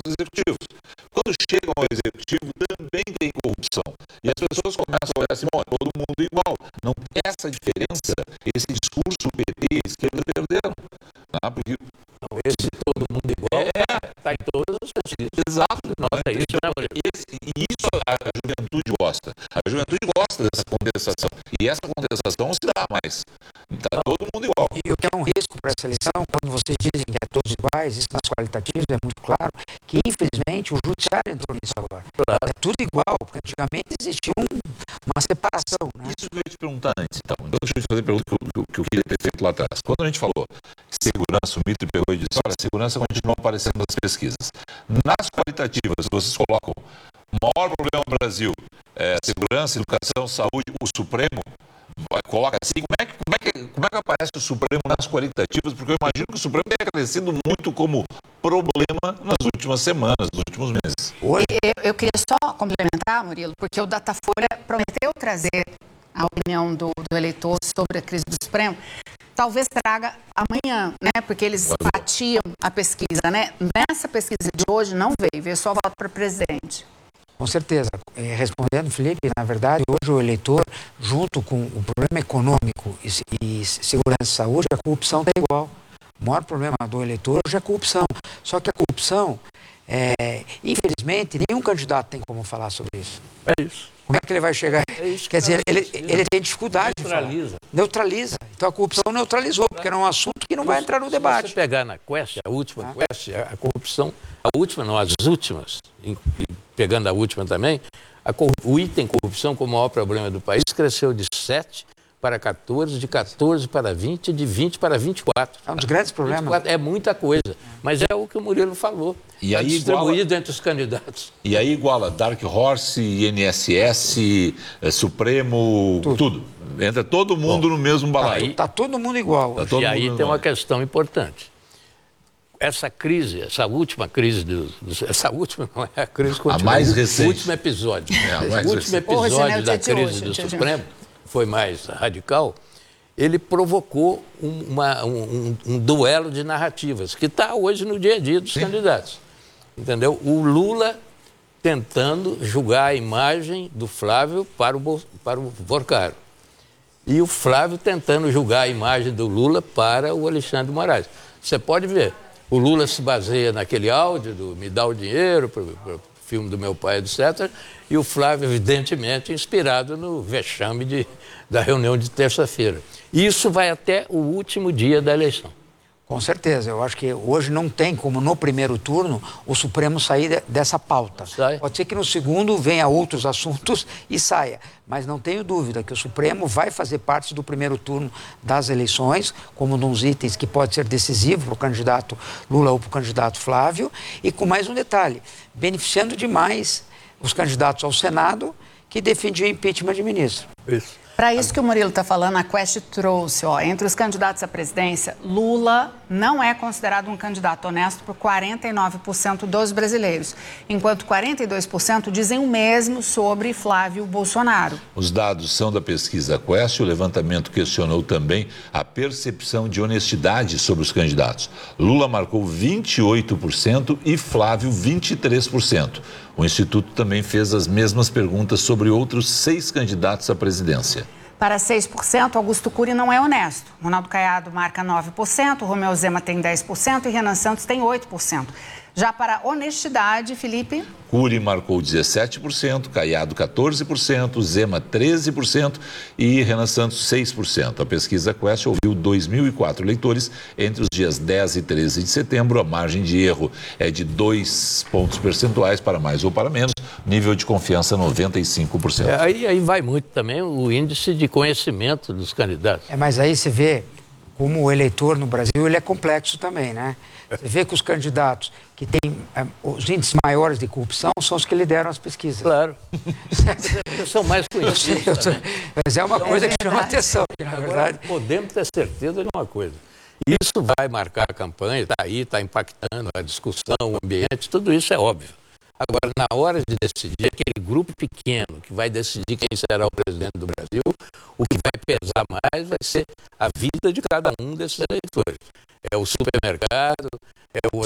os executivos. Quando chegam ao executivo, também tem corrupção. E as pessoas começam a olhar assim, bom, é todo mundo igual. Não tem essa diferença, esse discurso PT e esquerda perderam. Tá? Porque esse todo mundo igual está em todas as pesquisas. Exato. Nossa, isso, e isso a juventude gosta. A juventude gosta dessa contestação. E essa contestação não se dá mais. Está todo mundo igual. E o que é um risco para essa eleição, quando vocês dizem que é todos iguais, isso nas qualitativas é muito claro, que infelizmente o judiciário entrou nisso agora. Claro. É tudo igual, porque antigamente existia uma separação. Né? Isso que eu ia te perguntar antes, então. Deixa eu te fazer a pergunta que eu queria ter feito lá atrás. Quando a gente falou segurança, o Mito pegou e disse, olha, a segurança continua aparecendo nas pesquisas. Nas qualitativas, vocês colocam o maior problema no Brasil, segurança, educação, saúde, o Supremo, coloca assim, como é que aparece o Supremo nas qualitativas? Porque eu imagino que o Supremo tenha crescido muito como problema nas últimas semanas, nos últimos meses. Eu queria só complementar, Murilo, porque o Datafolha prometeu trazer a opinião do eleitor sobre a crise do Supremo. Talvez traga amanhã, né? Porque eles batiam a pesquisa, né? Nessa pesquisa de hoje não veio só voto para presidente. Com certeza. Respondendo, Felipe, na verdade, hoje o eleitor, junto com o problema econômico e segurança e saúde, a corrupção está igual. O maior problema do eleitor hoje é a corrupção. Só que a corrupção, infelizmente, nenhum candidato tem como falar sobre isso. É isso. Como é que ele vai chegar? Quer dizer, ele tem dificuldade Neutraliza. de falar. Neutraliza. Então a corrupção neutralizou, porque era um assunto que não vai entrar no debate. Se você pegar na Quest, a última Quest, a corrupção, a última não, as últimas, pegando a última também, o item corrupção como o maior problema do país cresceu de 7 para 14, de 14 para 20, de 20 para 24. É um dos grandes problemas. 24 é muita coisa, mas é o que o Murilo falou. E aí distribuído entre os candidatos. E aí iguala Dark Horse, INSS, Supremo, tudo. Entra todo mundo no mesmo balaio. Está todo mundo igual. E aí tem uma questão importante. Essa crise, essa última crise, essa última não é a crise continua. A mais recente. O último episódio. O último episódio da crise do Supremo foi mais radical. Ele provocou um duelo de narrativas que está hoje no dia a dia dos candidatos. Entendeu? O Lula tentando julgar a imagem do Flávio para o Porcaro. E o Flávio tentando julgar a imagem do Lula para o Alexandre de Moraes. Você pode ver, o Lula se baseia naquele áudio do me dá o dinheiro para o filme do meu pai, etc. E o Flávio, evidentemente, inspirado no vexame da reunião de terça-feira. Isso vai até o último dia da eleição. Com certeza. Eu acho que hoje não tem como, no primeiro turno, o Supremo sair dessa pauta. Pode ser que no segundo venha outros assuntos e saia. Mas não tenho dúvida que o Supremo vai fazer parte do primeiro turno das eleições, como nos itens que pode ser decisivo para o candidato Lula ou para o candidato Flávio. E com mais um detalhe, beneficiando demais os candidatos ao Senado que defendiam impeachment de ministro. Isso. Para isso que o Murilo está falando, a Quest trouxe, entre os candidatos à presidência, Lula não é considerado um candidato honesto por 49% dos brasileiros, enquanto 42% dizem o mesmo sobre Flávio Bolsonaro. Os dados são da pesquisa Quest. O levantamento questionou também a percepção de honestidade sobre os candidatos. Lula marcou 28% e Flávio 23%. O Instituto também fez as mesmas perguntas sobre outros 6 candidatos à presidência. Para 6%, Augusto Cury não é honesto. Ronaldo Caiado marca 9%, Romeu Zema tem 10% e Renan Santos tem 8%. Já para honestidade, Felipe... Cury marcou 17%, Caiado 14%, Zema 13% e Renan Santos 6%. A pesquisa Quest ouviu 2.004 eleitores entre os dias 10 e 13 de setembro. A margem de erro é de 2 pontos percentuais para mais ou para menos. Nível de confiança 95%. Aí vai muito também o índice de conhecimento dos candidatos. Mas aí você vê como o eleitor no Brasil ele é complexo também, né? Você vê que os candidatos que têm os índices maiores de corrupção são os que lideram as pesquisas. Claro. São mais conhecidos. Mas é uma coisa que chama atenção. Que, na verdade... Podemos ter certeza de uma coisa. Isso vai marcar a campanha, está aí, está impactando a discussão, o ambiente, tudo isso é óbvio. Agora, na hora de decidir, aquele grupo pequeno que vai decidir quem será o presidente do Brasil, o que vai pesar mais vai ser a vida de cada um desses eleitores. É o supermercado, é o